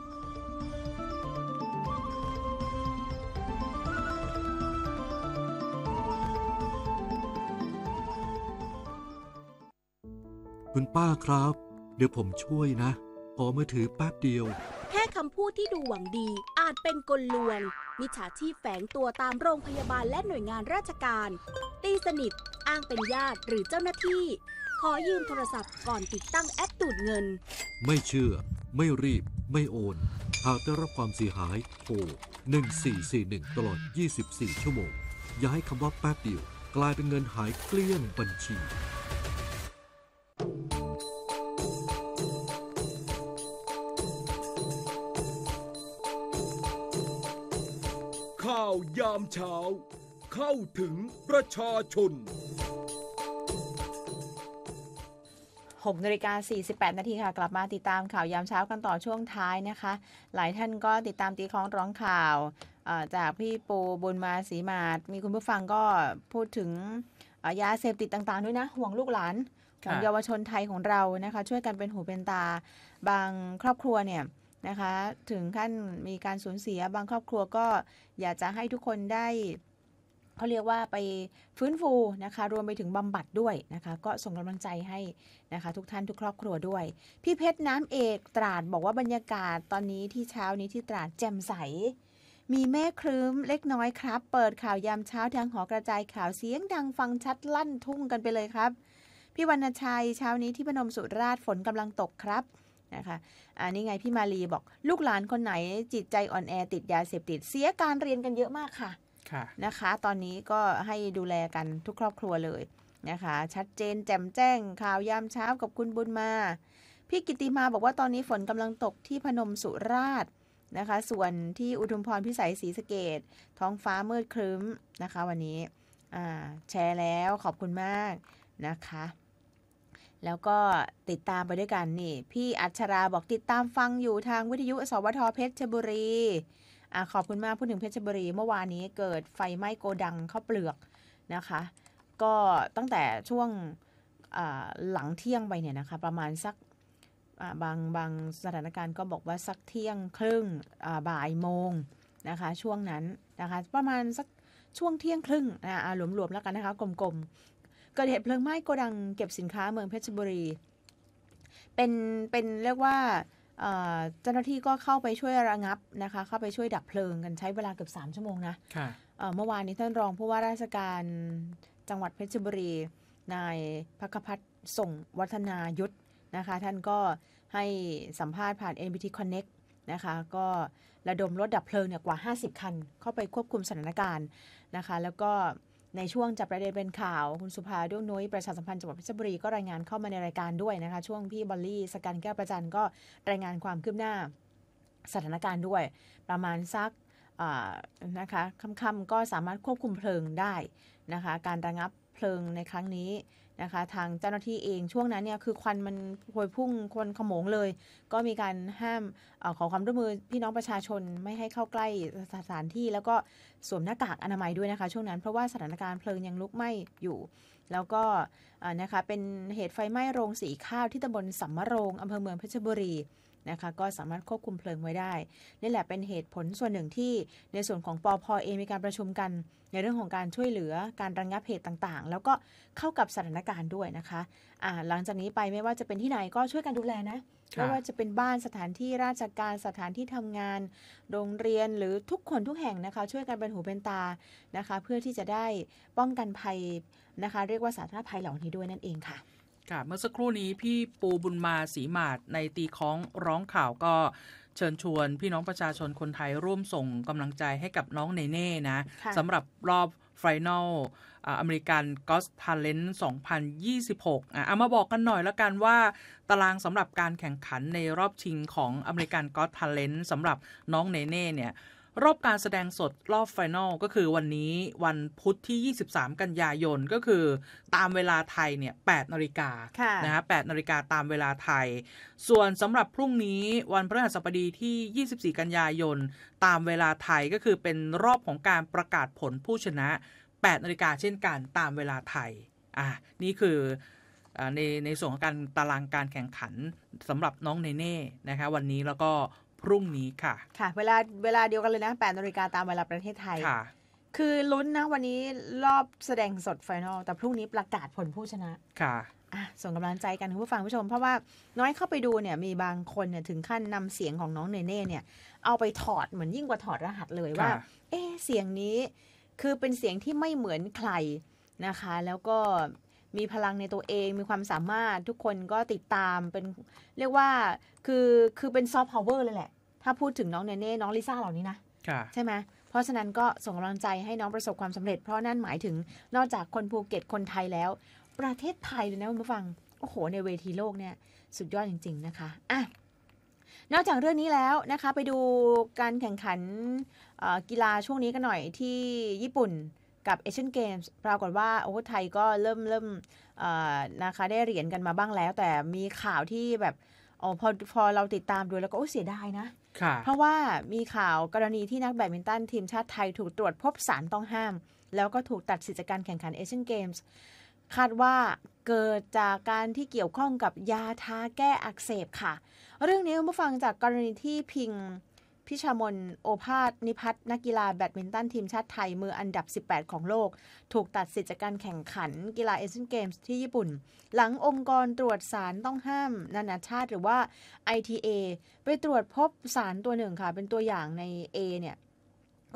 คุณป้าครับเดี๋ยวผมช่วยนะขอมือถือแป๊บเดียวแค่คำพูดที่ดูหวังดีอาจเป็นกลลวงมิจฉาชีพแฝงตัวตามโรงพยาบาลและหน่วยงานราชการตีสนิทอ้างเป็นญาติหรือเจ้าหน้าที่ขอยืมโทรศัพท์ก่อนติดตั้งแอปดูดเงินไม่เชื่อไม่รีบไม่โอนหากได้รับความเสียหายโทรหนึ่งสี่สี่หนึ่งตลอดยี่สิบสี่ชั่วโมงอย่าให้คำว่าแป๊บเดียวกลายเป็นเงินหายเกลี้ยงบัญชีข่าวยามเช้าเข้าถึงประชาชนหกนาฬิกาสี่สิบแปดนาทีค่ะกลับมาติดตามข่าวยามเช้ากันต่อช่วงท้ายนะคะหลายท่านก็ติดตามตีคล้องร้องข่าวจากพี่ปูบุญมาศรีมาศมีคุณผู้ฟังก็พูดถึงยาเสพติดต่างๆด้วยนะห่วงลูกหลานของเยาวชนไทยของเรานะคะช่วยกันเป็นหูเป็นตาบางครอบครัวเนี่ยนะคะถึงขั้นมีการสูญเสียบางครอบครัวก็อยากจะให้ทุกคนได้เขาเรียกว่าไปฟื้นฟูนะคะรวมไปถึงบำบัดด้วยนะคะก็ส่งกำลังใจให้นะคะทุกท่านทุกครอบครัวด้วยพี่เพชรน้ำเอกตราดบอกว่าบรรยากาศตอนนี้ที่เช้านี้ที่ตราดแจ่มใสมีเมฆครึ้มเล็กน้อยครับเปิดข่าวยามเช้าทางหอกระจายข่าวเสียงดังฟังชัดลั่นทุ่งกันไปเลยครับพี่วรรณชัยเช้านี้ที่พนมสุราษฎร์ฝนกำลังตกครับนะคะอันนี้ไงพี่มาลีบอกลูกหลานคนไหนจิตใจอ่อนแอติดยาเสพติดเสียการเรียนกันเยอะมากค่ะนะคะตอนนี้ก็ให้ดูแลกันทุกครอบครัวเลยนะคะชัดเจนแจ่มแจ้งข่าวยามเช้ากับคุณบุญมาพี่กิติมาบอกว่าตอนนี้ฝนกำลังตกที่พนมสุราษฎร์นะคะส่วนที่อุทุมพรพิสัยศรีสะเกษท้องฟ้ามืดครึ้มนะคะวันนี้แชร์แล้วขอบคุณมากนะคะแล้วก็ติดตามไปด้วยกันนี่พี่อัชราบอกติดตามฟังอยู่ทางวิทยุสวทเพชรบุรีอ่ะขอบคุณมากพูดถึงเพชรบุรีเมื่อวานนี้เกิดไฟไหม้โกดังข้าวเปลือกนะคะก็ตั้งแต่ช่วงหลังเที่ยงไปเนี่ยนะคะประมาณสักบางบางสถานการณ์ก็บอกว่าสักเที่ยงครึ่งบ่ายโมงนะคะช่วงนั้นนะคะประมาณสักช่วงเที่ยงครึ่งอ่ารวมๆแล้วกันนะคะกลมๆเกิดเหตุเพลิงไหม้โกดังเก็บสินค้าเมืองเพชรบุรีเป็นเป็นเรียกว่าเจ้าหน้าที่ก็เข้าไปช่วยระงับนะคะเข้าไปช่วยดับเพลิงกันใช้เวลาเกือบสามชั่วโมงนะเมื่อวานนี้ท่านรองผู้ว่าราชการจังหวัดเพชรบุรีนายภักพัฒน์ส่งวัฒนายุทธนะคะท่านก็ให้สัมภาษณ์ผ่าน เอ็น บี ที Connect นะคะก็ระดมรถดับเพลิงเนี่ยกว่าห้าสิบคันเข้าไปควบคุมสถานการณ์นะคะแล้วก็ในช่วงจับประเด็นเป็นข่าวคุณสุภาด้วงนุ้ยประชาสัมพันธ์จังหวัดเพชรบุรีก็รายงานเข้ามาในรายการด้วยนะคะช่วงพี่บอลลี่สกันแก้วประจันก็รายงานความคืบหน้าสถานการณ์ด้วยประมาณสักนะคะค่ำๆก็สามารถควบคุมเพลิงได้นะคะการระงับเพลิงในครั้งนี้นะคะทางเจ้าหน้าที่เองช่วงนั้นเนี่ยคือควันมันพวยพุ่งควันขโมงเลยก็มีการห้ามเอ่อขอความร่วมมือพี่น้องประชาชนไม่ให้เข้าใกล้สถานที่แล้วก็สวมหน้ากากอนามัยด้วยนะคะช่วงนั้นเพราะว่าสถานการณ์เพลิงยังลุกไหม้อยู่แล้วก็นะคะเป็นเหตุไฟไหม้โรงสีข้าวที่ตำบลสัมมะโรงอำเภอเมืองเพชรบุรีนะคะก็สามารถควบคุมเพลิงไว้ได้นี่แหละเป็นเหตุผลส่วนหนึ่งที่ในส่วนของปภ.เองมีการประชุมกันในเรื่องของการช่วยเหลือการระงับเหตุต่างๆแล้วก็เข้ากับสถานการณ์ด้วยนะคะอ่าหลังจากนี้ไปไม่ว่าจะเป็นที่ไหนก็ช่วยกันดูแลนะไม่ว่าจะเป็นบ้านสถานที่ราชการสถานที่ทำงานโรงเรียนหรือทุกคนทุกแห่งนะคะช่วยกันเป็นหูเป็นตานะคะเพื่อที่จะได้ป้องกันภัยนะคะเรียกว่าสาธารณภัยเหล่านี้ด้วยนั่นเองค่ะค่ะเมื่อสักครู่นี้พี่ปูบุญมาศรีมาศในตีค้องร้องข่าวก็เชิญชวนพี่น้องประชาชนคนไทยร่วมส่งกำลังใจให้กับน้องเนเน่นะสำหรับรอบไฟนอลอเมริกันก็อตทาเลนต์สองพันยี่สิบหกอ่ะเอามาบอกกันหน่อยแล้วกันว่าตารางสำหรับการแข่งขันในรอบชิงของอเมริกันก็อตทาเลนต์สำหรับน้องเนเน่เนี่ยรอบการแสดงสดรอบไฟนอลก็คือวันนี้วันพุธที่ยี่สิบสามกันยายนก็คือตามเวลาไทยเนี่ยแปดนาฬิกานะฮะแปดนาฬิกาตามเวลาไทยส่วนสำหรับพรุ่งนี้วันพฤหัสบดีที่ยี่สิบสี่กันยายนตามเวลาไทยก็คือเป็นรอบของการประกาศผลผู้ชนะแปดนาฬิกาเช่นกันตามเวลาไทยอ่ะนี่คือในในส่วนของการตารางการแข่งขันสำหรับน้องเนเน่นะคะวันนี้แล้วก็พรุ่งนี้ค่ะค่ะเวลาเวลาเดียวกันเลยนะแปดนาฬิกาตามเวลาประเทศไทยค่ะคือลุ้นนะวันนี้รอบแสดงสดไฟนอลแต่พรุ่งนี้ประกาศผลผู้ชนะค่ะอ่ะส่งกำลังใจกันคุณผู้ฟังผู้ชมเพราะว่าน้อยเข้าไปดูเนี่ยมีบางคนเนี่ยถึงขั้นนำเสียงของน้องเนเน่เนี่ยเอาไปถอดเหมือนยิ่งกว่าถอดรหัสเลยว่าเอ๊ะเสียงนี้คือเป็นเสียงที่ไม่เหมือนใครนะคะแล้วก็มีพลังในตัวเองมีความสามารถทุกคนก็ติดตามเป็นเรียกว่าคือคือเป็นซอฟต์พาวเวอร์เลยแหละถ้าพูดถึงน้องเนเน่น้องลิซ่าเหล่านี้นะใช่ไหมเพราะฉะนั้นก็ส่งกำลังใจให้น้องประสบความสำเร็จเพราะนั่นหมายถึงนอกจากคนภูเก็ตคนไทยแล้วประเทศไทยเลยนะคุณผู้ฟังโอ้โหในเวทีโลกเนี่ยสุดยอดจริงๆนะคะอ่ะนอกจากเรื่องนี้แล้วนะคะไปดูการแข่งขันกีฬาช่วงนี้กันหน่อยที่ญี่ปุ่นกับเอเชียนเกมส์ปรากฏว่าโอ้ไทยก็เริ่มเริ่มนะคะได้เหรียญกันมาบ้างแล้วแต่มีข่าวที่แบบอ๋อพอพอเราติดตามดูแล้วก็โอ้เสียดายนะเพราะว่ามีข่าวกรณีที่นักแบดมินตันทีมชาติไทยถูกตรวจพบสารต้องห้ามแล้วก็ถูกตัดสิทธิ์จากการแข่งขันเอเชียนเกมส์คาดว่าเกิดจากการที่เกี่ยวข้องกับยาทาแก้อักเสบค่ะเรื่องนี้มาฟังจากกรณีที่พิงพิชามนโอภาสนิพัฒน์นักกีฬาแบดมินตันทีมชาติไทยมืออันดับสิบแปดของโลกถูกตัดสิทธิ์จากการแข่งขันกีฬาเอเชียนเกมส์ที่ญี่ปุ่นหลังองค์กรตรวจสารต้องห้ามนานาชาติหรือว่า ไอ ที เอ ไปตรวจพบสารตัวหนึ่งค่ะเป็นตัวอย่างใน A เนี่ย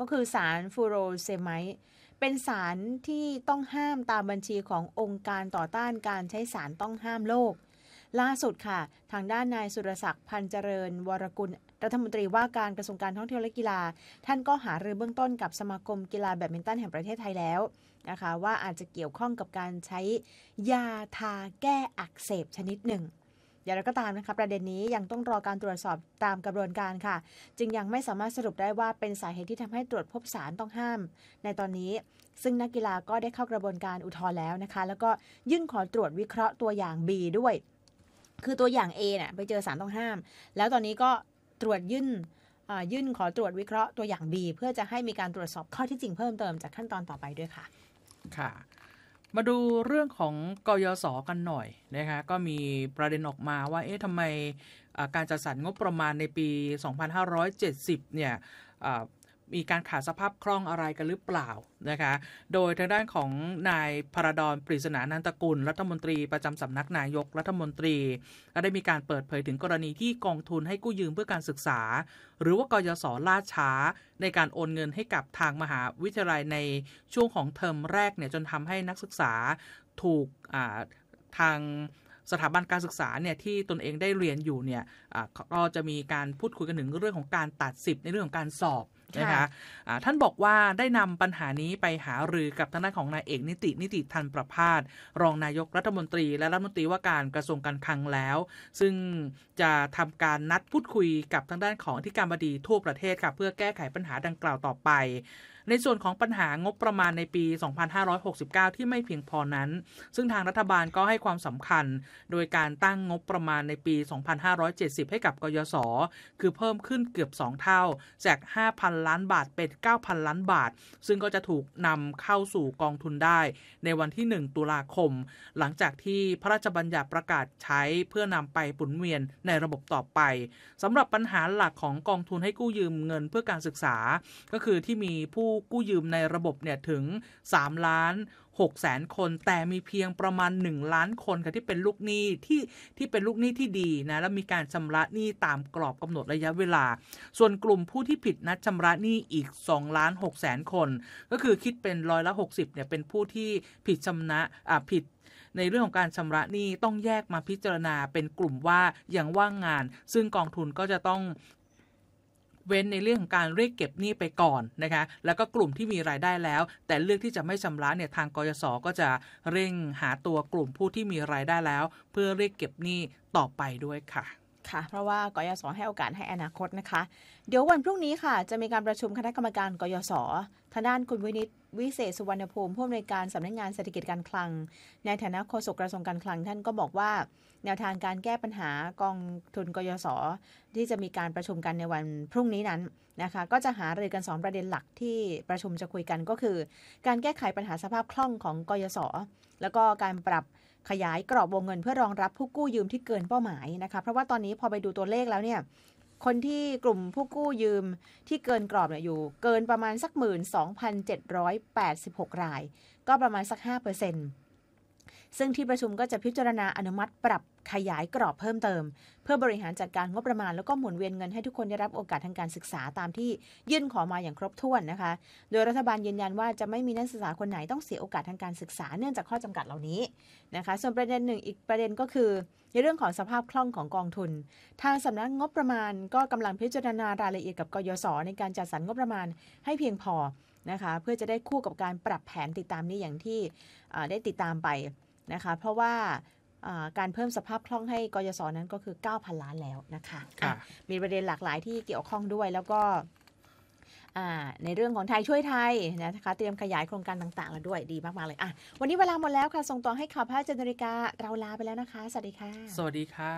ก็คือสารฟูโรเซไมด์เป็นสารที่ต้องห้ามตามบัญชีขององค์การต่อต้านการใช้สารต้องห้ามโลกล่าสุดค่ะทางด้านนายสุรศักดิ์พันเจริญวรกุลรัฐมนตรีว่าการกระทรวงการท่องเที่ยวและกีฬาท่านก็หารือเบื้องต้นกับสมาคมกีฬาแบดมินตันแห่งประเทศไทยแล้วนะคะว่าอาจจะเกี่ยวข้องกับการใช้ยาทาแก้อักเสบชนิดหนึ่งอย่างไรก็ตามนะคะประเด็นนี้ยังต้องรอการตรวจสอบตามกระบวนการค่ะจึงยังไม่สามารถสรุปได้ว่าเป็นสาเหตุที่ทำให้ตรวจพบสารต้องห้ามในตอนนี้ซึ่งนักกีฬาก็ได้เข้ากระบวนการอุทธรณ์แล้วนะคะแล้วก็ยื่นขอตรวจวิเคราะห์ตัวอย่าง B ด้วยคือตัวอย่าง A เนี่ยไปเจอสารต้องห้ามแล้วตอนนี้ก็ตรวจยื่นยื่นขอตรวจวิเคราะห์ตัวอย่าง B เพื่อจะให้มีการตรวจสอบข้อที่จริงเพิ่มเติมจากขั้นตอนต่อไปด้วยค่ะค่ะมาดูเรื่องของกยศกันหน่อยนะคะก็มีประเด็นออกมาว่าเอ๊ะทำไมการจัดสรรงบประมาณในปีสองพันห้าร้อยเจ็ดสิบเนี่ยมีการขาดสภาพคล่องอะไรกันหรือเปล่านะคะโดยทางด้านของนายพระดอนปริศนานันตกุลรัฐมนตรีประจำสำนักนายกรัฐมนตรีก็ได้มีการเปิดเผยถึงกรณีที่กองทุนให้กู้ยืมเพื่อการศึกษาหรือว่ากยศล่าช้าในการโอนเงินให้กับทางมหาวิทยาลัยในช่วงของเทอมแรกเนี่ยจนทำให้นักศึกษาถูกทางสถาบันการศึกษาเนี่ยที่ตนเองได้เรียนอยู่เนี่ยก็จะมีการพูดคุยกันถึงเรื่องของการตัดสิทธิ์ในเรื่องของการสอบนะคะท่านบอกว่าได้นำปัญหานี้ไปหารือกับทางด้านของนายเอกนิตินิติทันประภาสรองนายกรัฐมนตรีและรัฐมนตรีว่าการกระทรวงการคลังแล้วซึ่งจะทำการนัดพูดคุยกับทางด้านของอธิการบดีทั่วประเทศค่ะเพื่อแก้ไขปัญหาดังกล่าวต่อไปในส่วนของปัญหางบประมาณในปีสองพันห้าร้อยหกสิบเก้าที่ไม่เพียงพอนั้นซึ่งทางรัฐบาลก็ให้ความสำคัญโดยการตั้งงบประมาณในปีสองพันห้าร้อยเจ็ดสิบให้กับกยศคือเพิ่มขึ้นเกือบสองเท่าจาก ห้าพัน ล้านบาทเป็น เก้าพัน ล้านบาทซึ่งก็จะถูกนำเข้าสู่กองทุนได้ในวันที่หนึ่งตุลาคมหลังจากที่พระราชบัญญัติประกาศใช้เพื่อนำไปหมุนเวียนในระบบต่อไปสำหรับปัญหาหลักของกองทุนให้กู้ยืมเงินเพื่อการศึกษาก็คือที่มีผู้กู้ยืมในระบบเนี่ยถึงสามล้านหกแสนคนแต่มีเพียงประมาณหนึ่งล้านคนค่ะที่เป็นลูกหนี้ที่ที่เป็นลูกหนี้ที่ดีนะแล้วมีการชำระหนี้ตามกรอบกำหนดระยะเวลาส่วนกลุ่มผู้ที่ผิดนัดชำระหนี้อีกสองล้านหกแสนคนก็คือคิดเป็นร้อยละหกสิบเนี่ยเป็นผู้ที่ผิดชำระอ่าผิดในเรื่องของการชำระหนี้ต้องแยกมาพิจารณาเป็นกลุ่มว่ายังว่างงานซึ่งกองทุนก็จะต้องเว้นในเรื่องของการเรียกเก็บหนี้ไปก่อนนะคะแล้วก็กลุ่มที่มีรายได้แล้วแต่เลือกที่จะไม่ชำระเนี่ยทางกยศก็จะเร่งหาตัวกลุ่มผู้ที่มีรายได้แล้วเพื่อเรียกเก็บหนี้ต่อไปด้วยค่ะค่ะเพราะว่ากยศให้โอกาสให้อนาคตนะคะเดี๋ยววันพรุ่งนี้ค่ะจะมีการประชุมคณะกรรมการกยศทางด้านคุณวินิตวิเศษสุวรรณภูมิผู้อำนวยการสำนักงานเศรษฐกิจการคลังในฐานะโฆษกกระทรวงการคลังท่านก็บอกว่าแนวทางการแก้ปัญหากองทุนกยศที่จะมีการประชุมกันในวันพรุ่งนี้นั้นนะคะก็จะหารือกันสองประเด็นหลักที่ประชุมจะคุยกันก็คือการแก้ไขปัญหาสภาพคล่องของกยศแล้วก็การปรับขยายกรอบวงเงินเพื่อรองรับผู้กู้ยืมที่เกินเป้าหมายนะคะเพราะว่าตอนนี้พอไปดูตัวเลขแล้วเนี่ยคนที่กลุ่มผู้กู้ยืมที่เกินกรอบเนี่ยอยู่เกินประมาณสัก หนึ่งหมื่นสองพันเจ็ดร้อยแปดสิบหก รายก็ประมาณสัก ห้าเปอร์เซ็นต์ ซึ่งที่ประชุมก็จะพิจารณาอนุมัติปรับขยายกรอบเพิ่มเติมเพื่อบริหารจัดการงบประมาณแล้วก็หมุนเวียนเงินให้ทุกคนได้รับโอกาสทางการศึกษาตามที่ยื่นขอมาอย่างครบถ้วนนะคะโดยรัฐบาลยืนยันว่าจะไม่มีนักศึกษาคนไหนต้องเสียโอกาสทางการศึกษาเนื่องจากข้อจำกัดเหล่านี้นะคะส่วนประเด็นหนึ่งอีกประเด็นก็คือในเรื่องของสภาพคล่องของกองทุนทางสำนักงบประมาณก็กำลังพิจารณารายละเอียดกับกยศในการจัดสรรงบประมาณให้เพียงพอนะคะเพื่อจะได้คู่กับการปรับแผนติดตามนี้อย่างที่ได้ติดตามไปนะคะเพราะว่าการเพิ่มสภาพคล่องให้กยศนั้นก็คือ เก้าพัน ล้านแล้วนะคะมีประเด็นหลากหลายที่เกี่ยวข้องด้วยแล้วก็ในเรื่องของไทยช่วยไทยนะคะเตรียมขยายโครงการต่างๆแล้วด้วยดีมากๆเลยอ่ะวันนี้เวลาหมดแล้วค่ะส่งต่อให้ข่าวภาคเจ็ดนาฬิกาเราลาไปแล้วนะคะสวัสดีค่ะสวัสดีค่ะ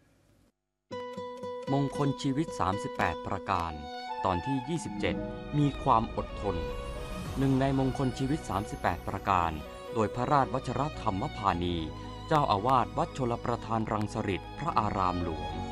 มงคลชีวิตสามสิบแปดประการตอนที่ยี่สิบเจ็ดมีความอดทนหนึ่งในมงคลชีวิตสามสิบแปดประการโดยพระราชวชรธรรมพานีเจ้าอาวาสวัดชลประทานรังสฤษพระอารามหลวง